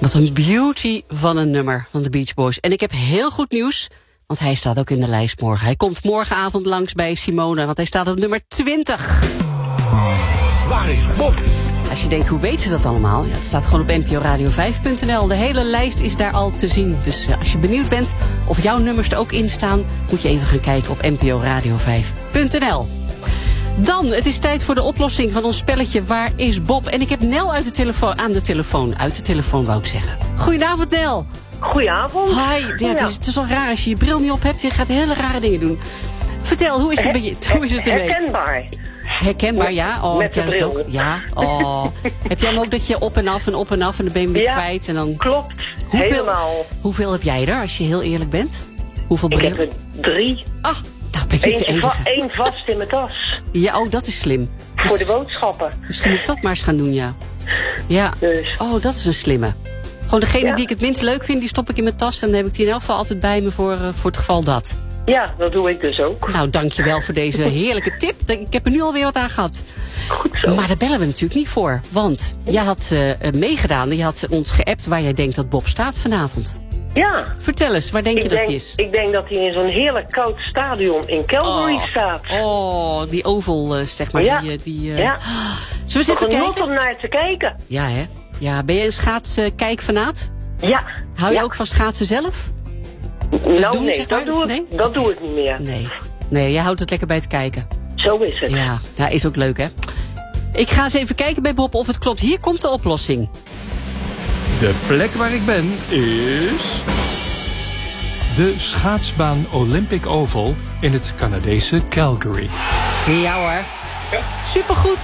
Wat een beauty van een nummer van de Beach Boys. En ik heb heel goed nieuws, want hij staat ook in de lijst morgen. Hij komt morgenavond langs bij Simone, want hij staat op nummer 20. Waar is Bob? Als je denkt, hoe weten ze dat allemaal? Ja, het staat gewoon op nporadio5.nl. De hele lijst is daar al te zien. Dus als je benieuwd bent of jouw nummers er ook in staan, moet je even gaan kijken op nporadio5.nl. Dan, het is tijd voor de oplossing van ons spelletje Waar is Bob? En ik heb Nel aan de telefoon wou ik zeggen. Goedenavond, Nel. Goedenavond. Hi, ja, het is wel raar als je je bril niet op hebt. Je gaat hele rare dingen doen. Vertel, hoe is het ermee? Herkenbaar. Herkenbaar, ja. Oh, met de bril. ook. Ja, oh. Heb jij hem ook dat je op en af en op en af en dan ben je hem weer kwijt? En dan... Klopt. Helemaal. Hoeveel heb jij er, als je heel eerlijk bent? Hoeveel bril? Ik heb er 3. Ach, nou ben je de enige. Eén vast in mijn tas. Ja, oh, dat is slim. Voor de boodschappen. Misschien moet ik dat maar eens gaan doen, ja. Ja. Dus. Oh, dat is een slimme. Gewoon degene die ik het minst leuk vind, die stop ik in mijn tas. En dan heb ik die in elk geval altijd bij me voor het geval dat. Ja, dat doe ik dus ook. Nou, dankjewel voor deze heerlijke tip. Ik heb er nu alweer wat aan gehad. Goed zo. Maar daar bellen we natuurlijk niet voor. Want jij had meegedaan en je had ons geappt waar jij denkt dat Bob staat vanavond. Ja. Vertel eens, waar denk je dat hij is? Ik denk dat hij in zo'n heerlijk koud stadion in Calgary staat. Oh, die oval, zeg maar. Ja. Ja. Zullen we eens even kijken? om naar te kijken. Ja, hè? Ja, ben je een schaatskijkfanaat? Ja. Hou je ook van schaatsen zelf? Nou, doen, nee, zeg maar? dat doe ik niet meer. Nee, jij houdt het lekker bij te kijken. Zo is het. Ja, dat is ook leuk, hè? Ik ga eens even kijken bij Bob of het klopt. Hier komt de oplossing. De plek waar ik ben is... de schaatsbaan Olympic Oval in het Canadese Calgary. Ja hoor. Ja. Supergoed.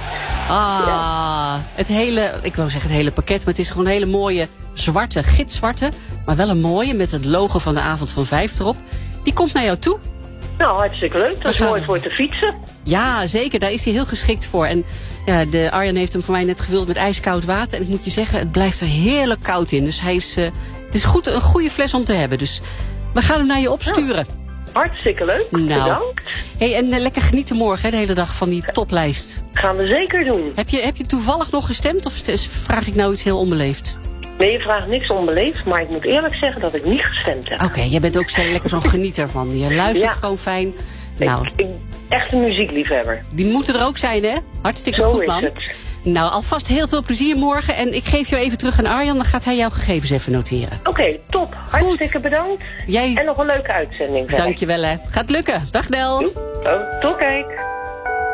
Het hele, ik wou zeggen het hele pakket, maar het is gewoon een hele mooie zwarte, gitzwarte, maar wel een mooie met het logo van de Avond van 5 erop. Die komt naar jou toe. Nou, hartstikke leuk. Dat is mooi voor te fietsen. Ja, zeker. Daar is hij heel geschikt voor. En ja, Arjan heeft hem voor mij net gevuld met ijskoud water. En ik moet je zeggen, het blijft er heerlijk koud in. Dus het is goed, een goede fles om te hebben. Dus we gaan hem naar je opsturen. Ja. Hartstikke leuk. Bedankt. Hey, en lekker genieten morgen, hè, de hele dag van die toplijst. Gaan we zeker doen. Heb je toevallig nog gestemd of vraag ik nou iets heel onbeleefd? Nee, je vraagt niks onbeleefd, maar ik moet eerlijk zeggen dat ik niet gestemd heb. Oké, jij bent ook zo lekker zo'n genieter van. Je luistert gewoon fijn. Nou, echt een muziekliefhebber. Die moeten er ook zijn, hè? Hartstikke goed, man. Zo is het. Nou, alvast heel veel plezier morgen. En ik geef jou even terug aan Arjan, dan gaat hij jouw gegevens even noteren. Oké, top. Hartstikke bedankt. En nog een leuke uitzending verder. Dankjewel, hè. Gaat lukken. Dag, Nel. Tot kijk.